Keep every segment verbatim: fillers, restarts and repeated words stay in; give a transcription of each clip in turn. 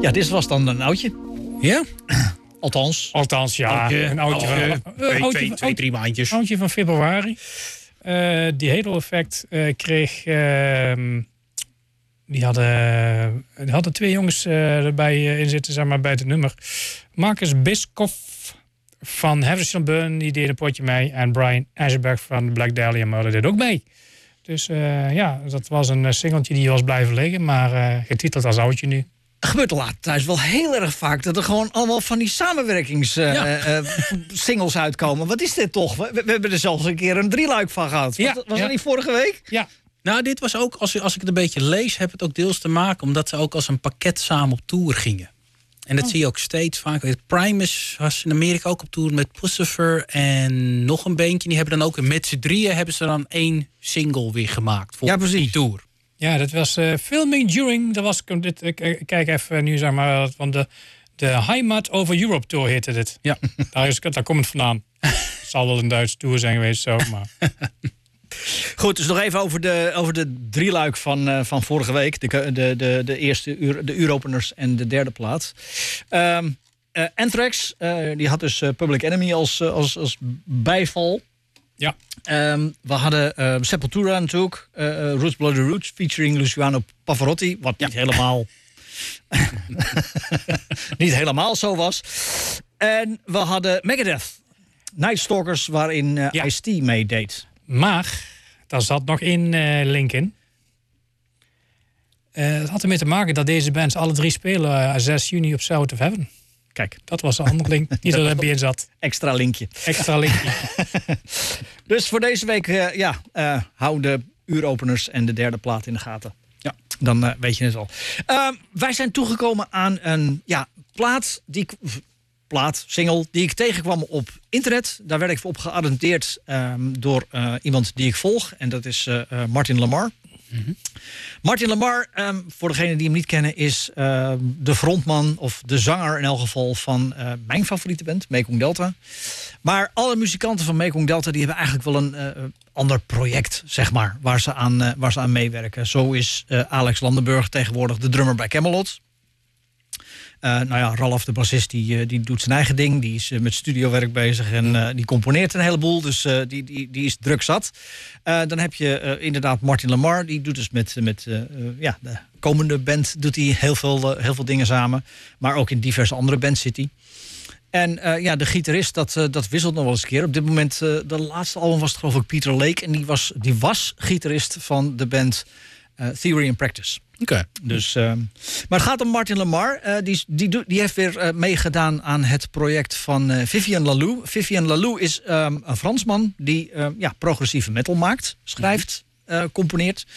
Ja, dit was dan een oudje. Ja? Althans. Althans, ja. Oudje, een oudje, oudje, van, twee, uh, oudje, twee, twee, drie maandjes. Oudje van februari. Uh, die Halo Effect uh, kreeg... Uh, die, hadden, die hadden twee jongens uh, erbij uh, in zitten, zeg maar, bij het nummer. Marcus Biscoff van Harrison Burn, die deed een potje mee. En Brian Asberg van Black Dahlia Murder deed ook mee. Dus uh, ja, dat was een singeltje die was blijven liggen, maar uh, getiteld als oudje nu. Het gebeurt de laatste thuis wel heel erg vaak dat er gewoon allemaal van die samenwerkingssingles uh, ja. uh, uitkomen. Wat is dit toch? We, we hebben er zelfs een keer een drieluik van gehad. Ja. Was, was ja. dat niet vorige week? Ja. Nou, dit was ook, als, als ik het een beetje lees, heb het ook deels te maken omdat ze ook als een pakket samen op tour gingen. En dat oh. zie je ook steeds vaak. Primus was in Amerika ook op tour met Pussifer en nog een beentje. Die hebben dan ook met z'n drieën hebben ze dan één single weer gemaakt voor ja, precies. die tour. Ja, dat was uh, filming during. Dat was, dit, ik, ik kijk even nu, zeg maar, van de, de Heimat over Europe Tour heette dit. Ja. Daar, is, daar komt het vandaan. Het zal wel een Duitse tour zijn geweest, zo, maar... Goed, dus nog even over de, over de drieluik van, uh, van vorige week. De, de, de, de eerste uur, de uuropeners en de derde plaats. Um, uh, Anthrax, uh, die had dus uh, Public Enemy als, uh, als, als bijval. Ja. Um, we hadden uh, Sepultura natuurlijk. Uh, uh, Roots Bloody Roots featuring Luciano Pavarotti. Wat ja. niet helemaal... niet helemaal zo was. En we hadden Megadeth. Night Stalkers, waarin uh, ja. Ice-T meedeed. Maar, daar zat nog één uh, link in. Uh, het had ermee te maken dat deze bands alle drie spelen uh, zes juni op South of Heaven. Kijk. Dat was een andere link die erbij in zat. Extra linkje. Extra linkje. Dus voor deze week, uh, ja, uh, hou de uuropeners en de derde plaat in de gaten. Ja. Dan uh, weet je het al. Uh, wij zijn toegekomen aan een ja, plaat die ik... plaat, single, die ik tegenkwam op internet. Daar werd ik op geattendeerd um, door uh, iemand die ik volg. En dat is uh, uh, Martin Lamar. Mm-hmm. Martin Lamar, um, voor degenen die hem niet kennen, is uh, de frontman of de zanger in elk geval van uh, mijn favoriete band, Mekong Delta. Maar alle muzikanten van Mekong Delta die hebben eigenlijk wel een uh, ander project, zeg maar, waar ze aan, uh, waar ze aan meewerken. Zo is uh, Alex Landenburg tegenwoordig de drummer bij Kamelot. Uh, nou ja, Ralf de bassist die, uh, die doet zijn eigen ding. Die is uh, met studiowerk bezig en uh, die componeert een heleboel. Dus uh, die, die, die is druk zat. Uh, dan heb je uh, inderdaad Martin Lamar. Die doet dus met, met uh, uh, ja, de komende band doet hij heel veel, uh, heel veel dingen samen. Maar ook in diverse andere bands zit hij. En uh, ja, de gitarist, dat, uh, dat wisselt nog wel eens een keer. Op dit moment, uh, de laatste album was het geloof ik Peter Lake. En die was, die was gitarist van de band uh, Theory and Practice. Oké. Okay. Dus, uh, maar het gaat om Martin Lamar. Uh, die, die, die heeft weer uh, meegedaan aan het project van uh, Vivian Lalou. Vivian Lalou is um, een Fransman die uh, ja, progressieve metal maakt, schrijft, uh, componeert.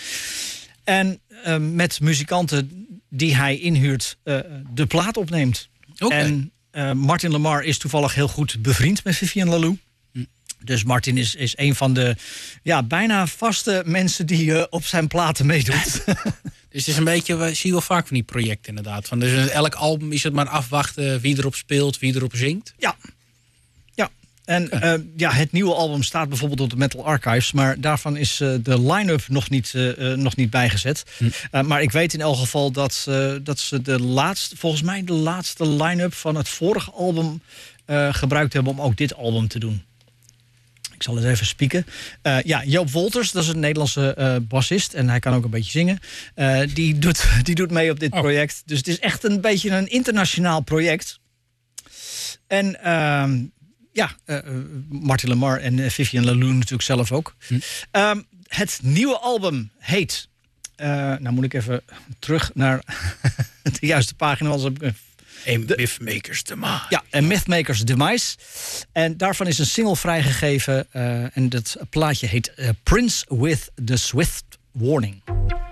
En uh, met muzikanten die hij inhuurt uh, de plaat opneemt. Okay. En uh, Martin Lamar is toevallig heel goed bevriend met Vivian Lalou. Dus Martin is, is een van de ja, bijna vaste mensen die uh, op zijn platen meedoet. Dus het is een beetje, we zien wel vaak van die projecten inderdaad. Van, dus elk album is het maar afwachten wie erop speelt, wie erop zingt. Ja. Ja. En uh, ja, het nieuwe album staat bijvoorbeeld op de Metal Archives. Maar daarvan is uh, de line-up nog niet, uh, uh, nog niet bijgezet. Hm. Uh, maar ik weet in elk geval dat, uh, dat ze de laatste, volgens mij de laatste line-up van het vorige album uh, gebruikt hebben om ook dit album te doen. Ik zal eens even spieken. Uh, ja, Joop Wolters, dat is een Nederlandse uh, bassist. En hij kan ook een beetje zingen. Uh, die, doet, die doet mee op dit oh. project. Dus het is echt een beetje een internationaal project. En uh, ja, uh, Martin Lamar en uh, Vivian Lalou natuurlijk zelf ook. Hm. Uh, het nieuwe album heet... Uh, nou moet ik even terug naar de juiste pagina. Anders heb ik... Een Mythmakers Demise. Ja, een Mythmakers Demise. En daarvan is een single vrijgegeven. Uh, en dat plaatje heet uh, Prince with the Swift Warning.